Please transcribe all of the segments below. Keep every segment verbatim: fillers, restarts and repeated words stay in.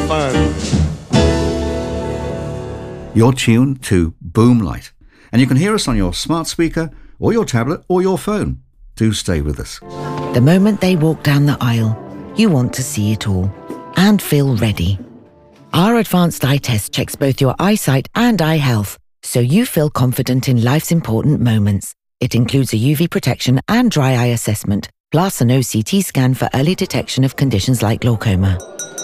fun. You're tuned to Boomlight, and you can hear us on your smart speaker or your tablet or your phone. Do stay with us. The moment they walk down the aisle, you want to see it all and feel ready. Our advanced eye test checks both your eyesight and eye health, so you feel confident in life's important moments. It includes a U V protection and dry eye assessment, plus an O C T scan for early detection of conditions like glaucoma.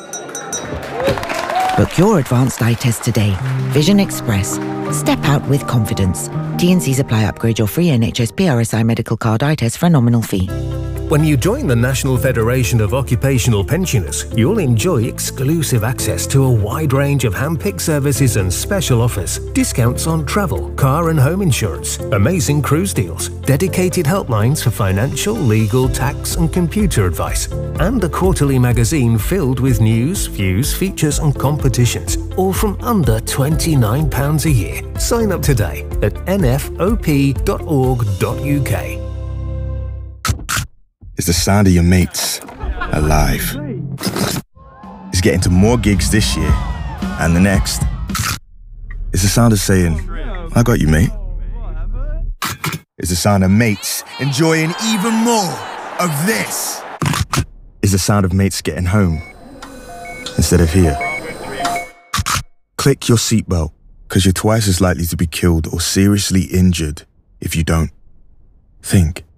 Book your advanced eye test today. Vision Express. Step out with confidence. T and Cs apply. Upgrade your free N H S P R S I medical card eye test for a nominal fee. When you join the National Federation of Occupational Pensioners, you'll enjoy exclusive access to a wide range of hand-picked services and special offers, discounts on travel, car and home insurance, amazing cruise deals, dedicated helplines for financial, legal, tax and computer advice, and a quarterly magazine filled with news, views, features and competitions, all from under twenty-nine pounds a year. Sign up today at n f o p dot org dot u k. It's the sound of your mates alive. It's getting to more gigs this year and the next. It's the sound of saying, I got you, mate. It's the sound of mates enjoying even more of this. It's the sound of mates getting home instead of here. Click your seatbelt, because you're twice as likely to be killed or seriously injured if you don't. Think.